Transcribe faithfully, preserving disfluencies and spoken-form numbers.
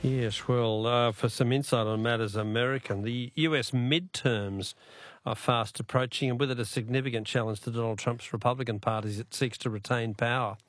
Yes, well, uh, for some insight on matters American, the U S midterms are fast approaching, and with it a significant challenge to Donald Trump's Republican Party as it seeks to retain power.